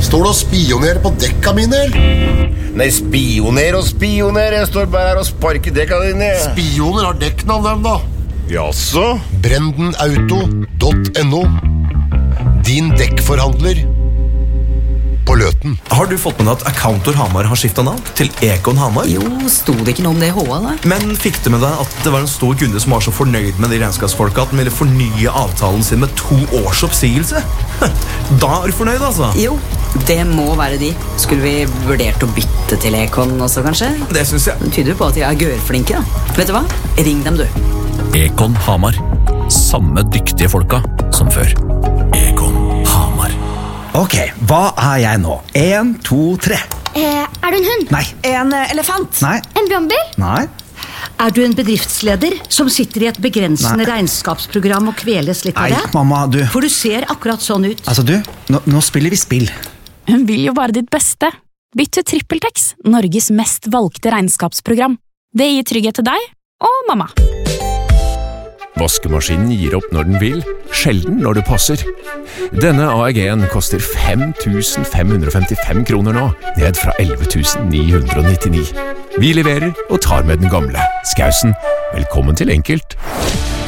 Står du og spionerer på dekka mine, eller? Nei, spioner og spioner. Jeg står bare her og sparker dekka dine. Spioner har dekknavn dem da. Jaså? Brendenauto.no. Din dekkforhandler på Løten. Har du fått med deg at Accountor Hamar har skiftet navn til Econ Hamar? Jo, sto det ikke noe om det i HA da? Men fikk du med deg at det var en stor kunde som var så fornøyd med de regnskapsfolka at de ville fornye avtalen sin med 2 års oppsigelse? Da er du fornøyd, altså? Jo, det må være de. Skulle vi vurdert å bytte til Econ også, kanskje? Det synes jeg. Det tyder jo på at de er gørflinke, da. Vet du hva? Ring dem, du. Econ Hamar. Samme dyktige folka som før. Econ Hamar. Ok, hva er jeg nå? 1, 2, 3. Er du en hund? Nei. En elefant? Nei. En brannbil? Nei. Er du en bedriftsleder som sitter i et begrensende regnskapsprogram og kveles litt av Nei, det? mamma, du. For du ser akkurat sånn ut. Altså, du, nå spiller vi spill. Hun vil jo bare ditt beste. Bytt til TrippelTex, Norges mest valgte regnskapsprogram. Det gir trygghet til deg og mamma. Vaskemaskinen gir opp når den vil, sjelden når det passer. Denne AEG-en koster 5.555 kroner nå, ned fra 11.999. Vi leverer og tar med den gamle. Skausen, velkommen til Enkelt.